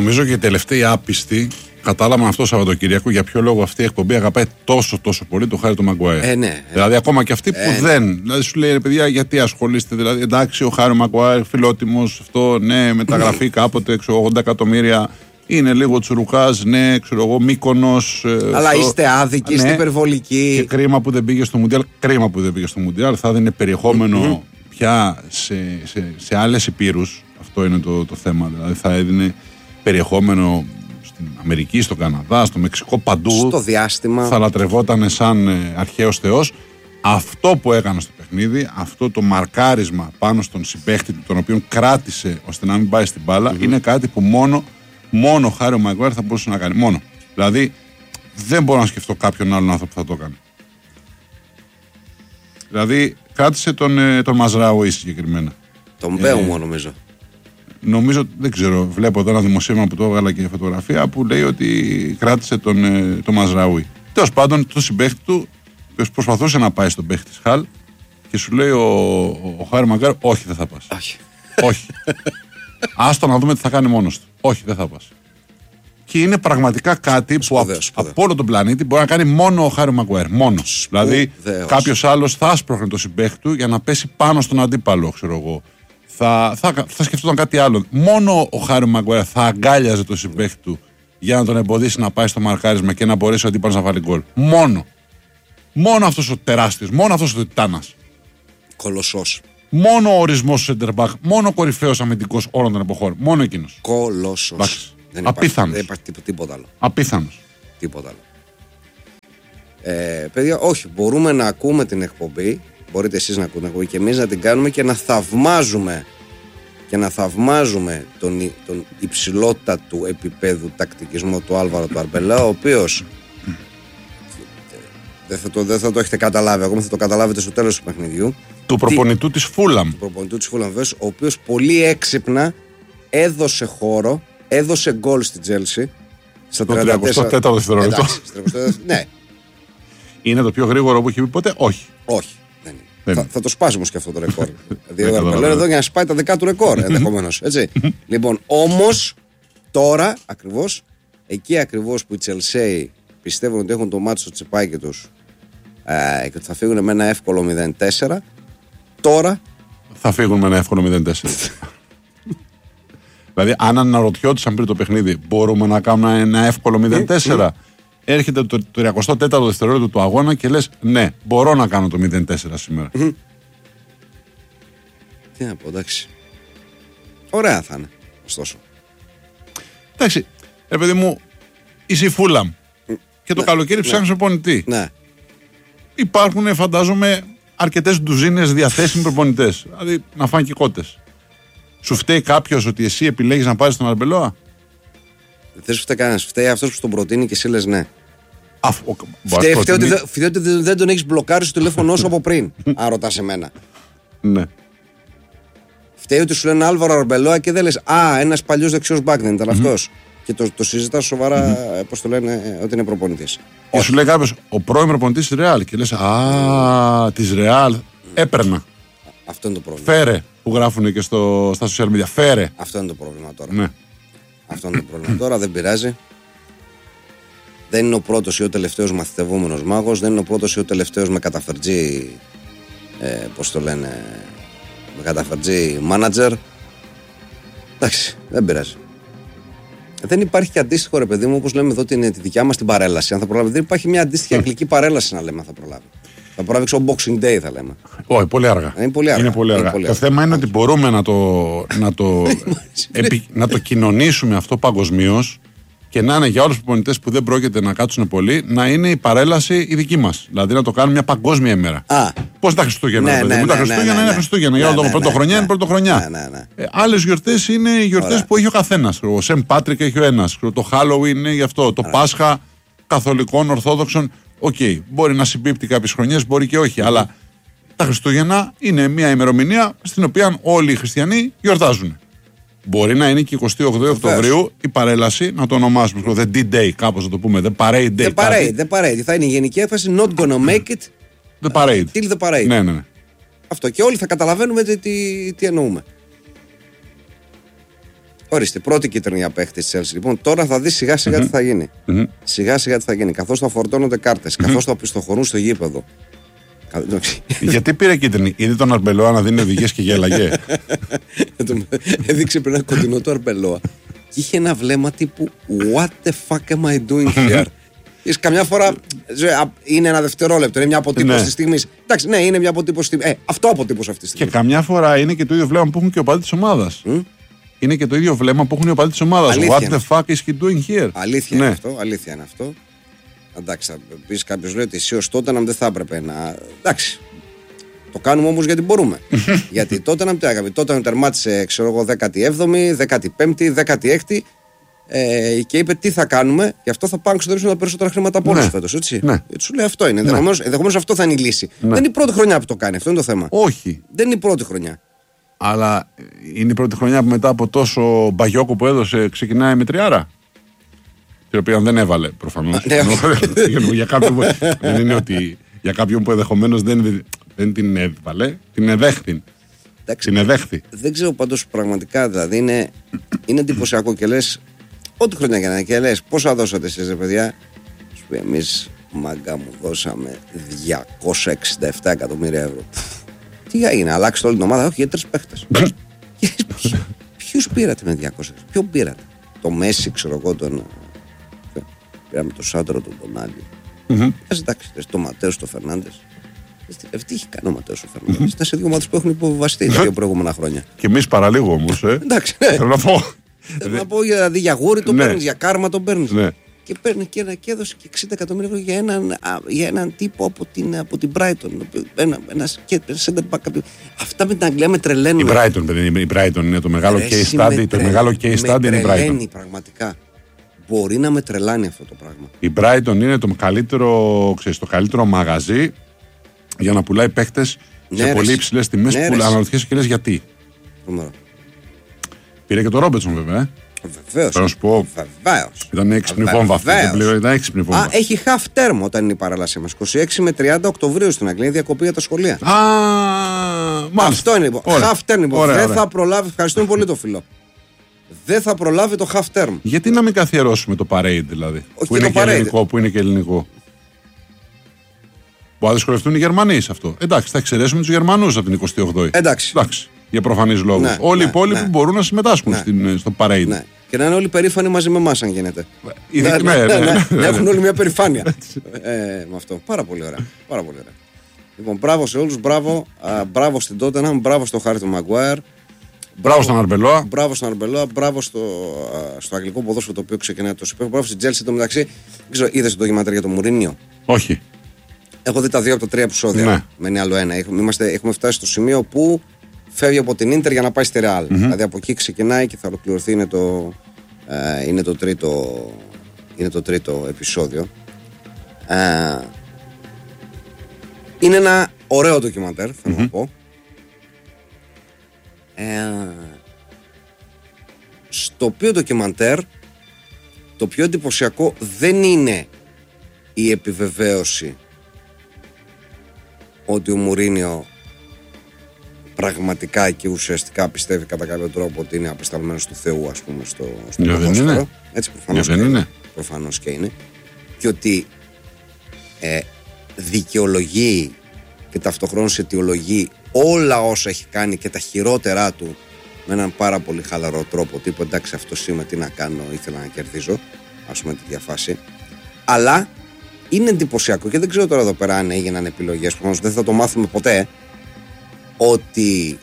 νομίζω και οι τελευταίοι άπιστοι κατάλαβαν αυτό το Σαββατοκύριακο για ποιο λόγο αυτή η εκπομπή αγαπάει τόσο πολύ το Χάρη του Μαγκουάιρ. Ναι. Δηλαδή, ακόμα και αυτοί που δεν. Δηλαδή, σου λέει ρε παιδιά, γιατί ασχολείστε. Δηλαδή, εντάξει, ο Χάρη Μαγκουάιρ, φιλότιμος, αυτό, ναι, μεταγραφή κάποτε, 80 εκατομμύρια. Είναι λίγο τσουρουκάς, ναι, ξέρω εγώ, Μύκονος. Αλλά είστε άδικοι, είστε υπερβολικοί. Και κρίμα που δεν πήγε στο Μουντιάλ. Κρίμα που δεν πήγε στο Μουντιάλ. Θα δίνει περιεχόμενο πια σε άλλες υπήρους. Αυτό είναι το θέμα. Δηλαδή, θα έδινε περιεχόμενο στην Αμερική, στον Καναδά, στο Μεξικό, παντού. Στο διάστημα. Θα λατρευόταν σαν αρχαίος θεός. Αυτό που έκανε στο παιχνίδι, αυτό το μαρκάρισμα πάνω στον συμπαίχτη του, τον οποίο κράτησε ώστε να μην πάει στην μπάλα, είναι κάτι που μόνο ο Χάρη Μαγκουάιρ θα μπορούσε να κάνει. Μόνο. Δηλαδή, δεν μπορώ να σκεφτώ κάποιον άλλον άνθρωπο που θα το κάνει. Δηλαδή, κράτησε τον Μαζράουι συγκεκριμένα. Τον Μπέουμο, νομίζω. Νομίζω, δεν ξέρω, βλέπω εδώ ένα δημοσίευμα που το έβγαλα και φωτογραφία που λέει ότι κράτησε τον Μαζράουι. Τέλος πάντων, το συμπαίχτη του προσπαθούσε να πάει στον παίχτη της Χαλ και σου λέει ο Χάρη Μαγκουάιρ, όχι, δεν θα πας. Όχι. Άστο να δούμε τι θα κάνει μόνος του. Όχι, δεν θα πας. Και είναι πραγματικά κάτι που από όλο τον πλανήτη μπορεί να κάνει μόνο ο Χάρη Μαγκουάιρ. Μόνος. Δηλαδή, κάποιος άλλος θα άσπροχνε το συμπαίχτη του για να πέσει πάνω στον αντίπαλο, ξέρω εγώ. Θα σκεφτόταν κάτι άλλο. Μόνο ο Χάρη Μαγκουάιρ θα αγκάλιαζε το συμπαίχτη του για να τον εμποδίσει να πάει στο μαρκάρισμα και να μπορέσει ο αντίπαλος να βάλει γκολ. Μόνο αυτός ο τεράστιος, μόνο αυτός ο τιτάνας. Κολοσσός. Μόνο ο ορισμός του center back, μόνο ο κορυφαίος αμυντικός όλων των εποχών. Μόνο εκείνος. Κολοσσός. Απίθανος. Δεν υπάρχει τίποτα άλλο. Απίθανος. Τίποτα άλλο. Παιδιά, όχι, μπορούμε να ακούμε την εκπομπή. Μπορείτε εσείς να ακούτε την εκπομπή και εμείς να την κάνουμε και να θαυμάζουμε τον υψηλότητα του επίπεδου τακτικισμό του Άλβαρο του Αρμπελά, ο οποίος δεν θα το έχετε καταλάβει ακόμα, θα το καταλάβετε στο τέλος του παιχνιδιού. Του προπονητού της Φούλαμ. Ο οποίος πολύ έξυπνα έδωσε χώρο, έδωσε γκολ στη Chelsea στα 34 δευτερόλεπτο. Ναι. Είναι το πιο γρήγορο που έχει πει ποτέ? Όχι. Δεν είναι. Θα το σπάσει όμως και αυτό το ρεκόρ. Δηλαδή ο Αρμπελά εδώ για να σπάει τα δικά του ρεκόρ ενδεχομένως. Λοιπόν, όμως τώρα ακριβώς, εκεί ακριβώς που οι Chelsea πιστεύουν ότι έχουν το μάτι στο τσιπάκι τους και ότι θα φύγουν με ένα εύκολο 0-4, τώρα θα φύγουν με ένα εύκολο 0-4. Δηλαδή, αν αναρωτιόντουσαν πριν το παιχνίδι, μπορούμε να κάνουμε ένα εύκολο 0-4. Έρχεται το 34ο δευτερόλεπτο του αγώνα και λες, ναι, μπορώ να κάνω το 0-4 σήμερα. Τι να πω, εντάξει. Ωραία θα είναι, ωστόσο. Εντάξει, ρε παιδί μου, είσαι η Φούλαμ και το καλοκαίρι ψάχνεις προπονητή. Ναι. Υπάρχουν, φαντάζομαι, αρκετές ντουζίνες διαθέσιμοι προπονητές. Δηλαδή, να φάνε και κότες. Σου φταίει κάποιος ότι εσύ επιλέγεις να πάρεις τον Αρμπελόα? Δεν σου φταίει κανένας. Φταίει αυτός που τον προτείνει και εσύ λες ναι. Φταίει ότι δεν τον έχεις μπλοκάρει στο τηλέφωνο σου από πριν. Αν ρωτάς εμένα. Ναι. Φταίει ότι σου λένε Άλβαρο Αρμπελόα και δεν λες ένας παλιός δεξιός μπακ δεν ήταν αυτός. Και το συζητάς σοβαρά, πώς το λένε, ότι είναι προπονητής. Και σου λέει κάποιος, ο πρώην προπονητής της Ρεάλ. Και λες, της Ρεάλ έπαιρνα. Αυτό είναι το πρόβλημα. Φέρε, που γράφουν και στα social media. Φέρε. Αυτό είναι το πρόβλημα τώρα. Ναι. Αυτό είναι το πρόβλημα τώρα, δεν πειράζει. Δεν είναι ο πρώτος ή ο τελευταίος μαθητευόμενος μάγος, δεν είναι ο πρώτος ή ο τελευταίος με καταφερτζή, πώς το λένε, με καταφερτζή μάνατζερ. Εντάξει, δεν πειράζει. Δεν υπάρχει και αντίστοιχο, ρε παιδί μου, όπως λέμε εδώ τη δικιά μας την παρέλαση. Αν θα προλάβει, δεν υπάρχει μια αντίστοιχη αγγλική παρέλαση να λέμε, αν θα προλάβει. Θα προλάβει ο Boxing Day, θα λέμε. Όχι, πολύ αργά. Είναι πολύ αργά. Το θέμα είναι ότι μπορούμε να το κοινωνήσουμε αυτό παγκοσμίως και να είναι για όλους τους προπονητές που δεν πρόκειται να κάτσουν πολύ, να είναι η παρέλαση η δική μας. Δηλαδή να το κάνουμε μια παγκόσμια ημέρα. Πώς τα Χριστούγεννα, τα Χριστούγεννα είναι Χριστούγεννα. Για όλο το πρωτοχρονιά είναι πρωτοχρονιά. Άλλες γιορτές είναι οι γιορτές που έχει ο καθένας. Ο Σεμ Πάτρικ έχει ο ένας. Το Halloween είναι γι' αυτό. Το Πάσχα καθολικών, ορθόδοξων. Οκ, μπορεί να συμπίπτει κάποιες χρονιές, μπορεί και όχι. Αλλά τα Χριστούγεννα είναι μια ημερομηνία στην οποία όλοι οι χριστιανοί γιορτάζουν. Μπορεί να είναι και 28 Οκτωβρίου η παρέλαση, να το ονομάσουμε. The D-Day, κάπως να το πούμε. The Parade Day. The Parade. Θα είναι η γενική έφαση. Not gonna make it. The Parade. Till the Parade. Ναι. Αυτό. Και όλοι θα καταλαβαίνουμε τι εννοούμε. Ορίστε, πρώτη κίτρινη για παίχτη τη Chelsea. Λοιπόν, τώρα θα δει σιγά σιγά τι θα γίνει. Σιγά σιγά τι θα γίνει. Καθώς θα φορτώνονται κάρτες, καθώς θα πιστοχωρούν στο γήπεδο. Γιατί πήρε κίτρινη, είδε τον Αρμπελόα να δίνει οδηγίες και γέλαγε. Έδειξε πριν ένα κοντινό του Αρμπελόα. Και είχε ένα βλέμμα τύπου What the fuck am I doing here? Καμιά φορά είναι ένα δευτερόλεπτο, είναι μια αποτύπωση τη στιγμή. Εντάξει, ναι, είναι μια αποτύπωση τη στιγμή. Αυτό αποτύπωσε αυτή τη στιγμή. Και καμιά φορά είναι και το ίδιο βλέμμα που έχουν και ο παδί τη ομάδα. Είναι και το ίδιο βλέμμα που έχουν οι οπαδοί τη ομάδα. What the fuck is he doing here? Αλήθεια είναι αυτό. Αλήθεια είναι αυτό. Εντάξει, θα πει κάποιο λέει ότι εσύ ως τότε δεν θα έπρεπε να. Εντάξει. Το κάνουμε όμως γιατί μπορούμε. Γιατί τότε να μην τότε τερμάτισε, ξέρω εγώ, 17η, 15η, 16η και είπε τι θα κάνουμε, γι' αυτό θα πάμε ξοδέψουμε τα περισσότερα χρήματα από όλους φέτος. Έτσι. Ναι. Γιατί σου λέει αυτό είναι. Ενδεχομένως αυτό θα είναι η λύση. Ναι. Δεν είναι η πρώτη χρονιά που το κάνει, αυτό είναι το θέμα. Όχι. Δεν είναι η πρώτη χρονιά. Αλλά είναι η πρώτη χρονιά που μετά από τόσο μπαγιόκο που έδωσε ξεκινάει με τριάρα. Την οποία δεν έβαλε προφανώς. Για κάποιον που, δεν είναι ότι για κάποιον που ενδεχομένως δεν την έβαλε, την εδέχθη. Την εδέχθη. Δεν ξέρω πάντως πραγματικά, δηλαδή είναι εντυπωσιακό και λες ό,τι χρονιά και να είναι και λες πόσα δώσατε εσείς ρε παιδιά. Σου πει εμείς μάγκα μου δώσαμε 267 εκατομμύρια ευρώ. Τι έγινε, αλλάξτε όλη την ομάδα, όχι για 3 παίχτες. Ποιους πήρατε με 200, ποιον πήρατε? Το Μέση, ξέρω εγώ, τον. Πήραμε το Σάντρο, τον Τονάλι. Εντάξει, το Ματέος, τον Φερνάντες. Τι έχει κάνει ο Ματέος ο Φερνάντες? Ήταν σε 2 ομάδες που έχουν υποβιβαστεί τα 2 προηγούμενα χρόνια. Και εμείς παραλίγο όμως. Εντάξει, θέλω να πω. Θέλω να πω δηλαδή για Γούρι τον παίρνεις, για Κάρμα τον παίρνεις. Και παίρνει και έδωσε και 60 εκατομμύρια ευρώ για έναν τύπο από την Brighton. Ένα center back. Αυτά με την Αγγλία με τρελαίνουν. Η Brighton είναι το μεγάλο case study. Το μεγάλο case study είναι η Brighton. Πραγματικά. Μπορεί να με τρελάνει αυτό το πράγμα. Η Brighton είναι το καλύτερο μαγαζί για να πουλάει παίχτες σε πολύ υψηλές τιμές που αναρωτιέσαι και λες γιατί. Πήρε και το Ρόμπερτσον βέβαια. Βεβαίως. Θέλω να σου πω. Βεβαίως. Ήταν έξυπνη βόμβα αυτή. Ήταν έξυπνη βόμβα. Έχει half term όταν είναι η παρέλασή μας. 26 με 30 Οκτωβρίου στην Αγγλία, διακοπή για τα σχολεία. Μάλιστα. Αυτό είναι λοιπόν. Half term λοιπόν. Δεν θα προλάβει. Ευχαριστούμε πολύ το φίλο. Δεν θα προλάβει το half term. Γιατί να μην καθιερώσουμε το parade δηλαδή? Που είναι, που είναι και ελληνικό. Που θα δυσκολευτούν οι Γερμανοί σε αυτό. Εντάξει, θα εξαιρέσουμε τους Γερμανούς από την 28η. Εντάξει. Για προφανείς λόγους. Όλοι οι υπόλοιποι μπορούν να συμμετάσχουν στο parade. Ναι. Και να είναι όλοι περήφανοι μαζί με εμάς, αν γίνεται. Να έχουν όλοι μια περηφάνεια. Με αυτό. Πάρα πολύ ωραία. Πάρα πολύ ωραία. Λοιπόν, μπράβο σε όλους. Μπράβο στην Tottenham. Μπράβο στο Χάρη του Μαγκουάιρ. Μπράβο στον Αρμπελόα. Μπράβο στον Αρμπελόα. Μπράβο στο αγγλικό ποδόσφαιρο το οποίο ξεκινάει τόσο υπέροχο. Μπράβο στην Chelsea. Το μεταξύ, είδες το ντοκιμαντέρ για τον Μουρίνιο? Όχι. Έχω δει τα 2 από τα 3 επεισόδια. Ναι. Μένει άλλο ένα. Έχουμε φτάσει στο σημείο που φεύγει από την Ίντερ για να πάει στη Ρεάλ. Δηλαδή από εκεί ξεκινάει και θα ολοκληρωθεί. Είναι το τρίτο επεισόδιο. Είναι ένα ωραίο ντοκιμαντέρ, θέλω να πω. Στο οποίο ντοκιμαντέρ το πιο εντυπωσιακό δεν είναι η επιβεβαίωση ότι ο Μουρίνιο πραγματικά και ουσιαστικά πιστεύει κατά κάποιο τρόπο ότι είναι απεσταλμένος του Θεού, ας πούμε, στο ποδόσφαιρο. Έτσι προφανώς και είναι. Και ότι δικαιολογεί και ταυτοχρόνως αιτιολογεί όλα όσα έχει κάνει και τα χειρότερά του με έναν πάρα πολύ χαλαρό τρόπο. Τύπου εντάξει, αυτό είμαι, τι να κάνω, ήθελα να κερδίζω, ας πούμε, τη διαφάση. Αλλά είναι εντυπωσιακό και δεν ξέρω τώρα εδώ πέρα αν έγιναν επιλογές, προφανώς δεν θα το μάθουμε ποτέ, ότι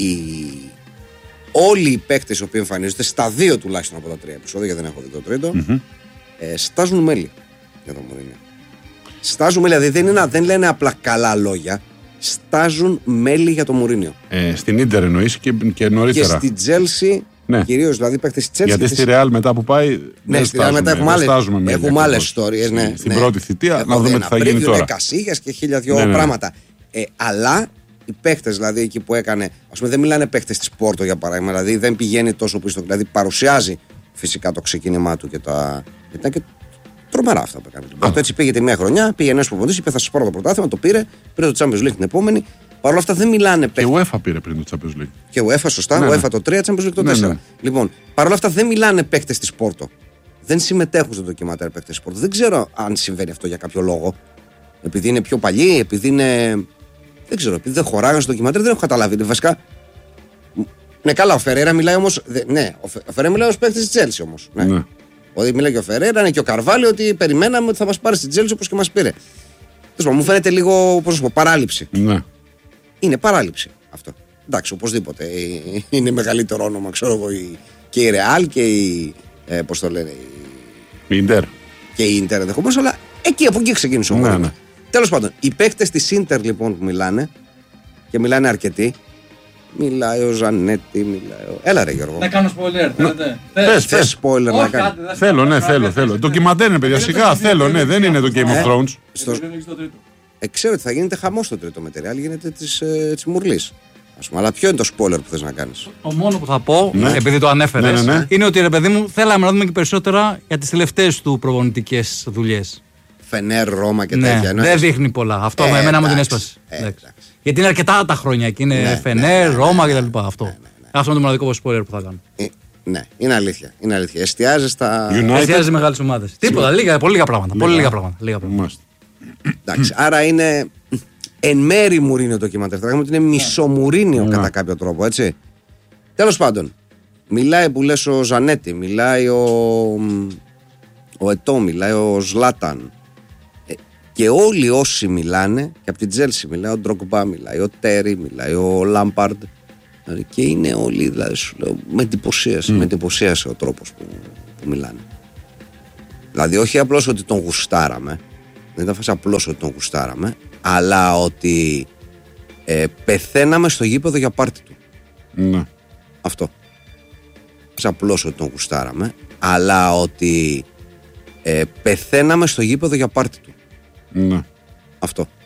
όλοι οι παίκτες οι οποίοι εμφανίζονται στα 2 τουλάχιστον από τα 3 επεισόδια, γιατί δεν έχω δει το τρίτο, στάζουν μέλη για τον Μουρίνιο. Στάζουν μέλη, δηλαδή δεν λένε απλά καλά λόγια, στάζουν μέλη για τον Μουρίνιο. Στην Ίντερ εννοείς και νωρίτερα. Και στην Chelsea, κυρίως δηλαδή παίκτες της Chelsea. Γιατί στη Real μετά που πάει. Ναι, στη Real μετά έχουμε άλλες ιστορίες. Στην πρώτη θητεία, να δούμε τι θα γίνει τώρα. Κασίγιας και 1002 πράγματα. Αλλά οι παίκτες δηλαδή εκεί που έκανε, ας πούμε, δεν μιλάνε παίκτες της Πόρτο για παράδειγμα, δηλαδή δεν πηγαίνει τόσο πίσω, δηλαδή παρουσιάζει φυσικά το ξεκίνημά του και τα. Ήταν και τρομερά αυτά που έκανε. Έτσι πήγε τη μία χρονιά, πήγε ένας προπονητής, είπε θα σας πάρω το πρωτάθλημα, το πήρε το Champions League την επόμενη. Παρ' όλα αυτά δεν μιλάνε Και UEFA πήρε πριν το Champions League. Και UEFA, σωστά. Ναι, UEFA το 3, Champions League το 4. Ναι. Λοιπόν, παρ' όλα αυτά δεν μιλάνε παίκτες της Πόρτο. Δεν συμμετέχουν στο ντοκιμαντέρ παίκτες της Πόρτο. Δεν ξέρω αν συμβαίνει αυτό για κάποιο λόγο. Επειδή είναι πιο παλιοί, επειδή είναι. Δεν ξέρω, επειδή δεν χωράγαν στο ντοκιμαντέρ, δεν έχω καταλάβει. Βασικά. Ναι, καλά, ο Φεραίρα μιλάει όμως. Ναι, ο Φεραίρα μιλάει ως παίκτης της Τσέλσι όμως. Ναι. Ότι μιλάει και ο Φεραίρα, είναι και ο Καρβάλιο, ότι περιμέναμε ότι θα μας πάρει στην Τσέλσι όπως και μας πήρε. Μου φαίνεται λίγο, πώς να πω, παράληψη. Ναι. Είναι παράληψη αυτό. Εντάξει, οπωσδήποτε. Είναι μεγαλύτερο όνομα, ξέρω εγώ, και η Ρεάλ και η. Πώς το λένε. Η Ίντερ. Και η Ίντερ ενδεχομένως, αλλά από εκεί ξεκίνησε ο Μourinho. Ναι. Τέλος πάντων, οι παίκτες της Ίντερ λοιπόν που μιλάνε, και μιλάνε αρκετοί. Μιλάει ο Ζανέτη, μιλάει ο. Έλα ρε Γιώργο. Να κάνω spoiler, θέλετε. Θες spoiler να κάνω. Θέλω. Ντοκιμαντέρ είναι, παιδιά, σιγά θέλω, ναι, δεν είναι το Game of Thrones. Ξέρω ότι θα γίνεται χαμός στο τρίτο μετεριάλ, γίνεται της Μουρλής. Αλλά ποιο είναι το spoiler που θες να κάνεις? Το μόνο που θα πω, επειδή το ανέφερες, είναι ότι ρε παιδί μου θέλαμε να δούμε και περισσότερα για τις τελευταίες του προπονητικές δουλειές. Φενέρ, Ρώμα και τέτοια. Δεν δείχνει πολλά. Αυτό με εμένα μου την έσπασε. Γιατί είναι αρκετά τα χρόνια και είναι Φενέρ, Ρώμα κτλ. Αυτό είναι το μοναδικό spoiler που θα κάνω. Ναι, είναι αλήθεια. Εστιάζει στα. Εστιάζει μεγάλες ομάδες. Τίποτα, πολύ λίγα πράγματα. Εντάξει, άρα είναι εν μέρη Μουρίνιο το ντοκιμαντέρ. Θα λέγαμε ότι είναι μισομουρίνιο κατά κάποιο τρόπο, έτσι. Τέλος πάντων, μιλάει που λες ο Ζανέτη, μιλάει ο Ετώ, μιλάει ο Ζλάταν. Και όλοι όσοι μιλάνε, και από την Τσέλσι μιλάει ο Ντρογκμπά, μιλάει ο Τέρι, μιλάει ο Λάμπαρντ. Και είναι όλοι, δηλαδή, σου λέω, με εντυπωσίασε ο τρόπος που μιλάνε. Δηλαδή, όχι απλώς ότι τον γουστάραμε, δεν ήταν φάση απλώς ότι τον γουστάραμε, αλλά ότι πεθαίναμε στο γήπεδο για πάρτι του. Ναι. Αυτό. Απλώς ότι τον γουστάραμε, αλλά ότι πεθαίναμε στο γήπεδο για πάρτι του. Ναι. Αυτό.